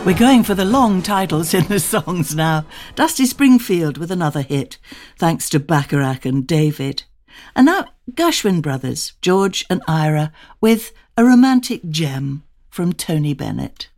We're going for the long titles in the songs now. Dusty Springfield with another hit, thanks to Bacharach and David. And now Gershwin Brothers, George and Ira, with A Romantic Gem from Tony Bennett.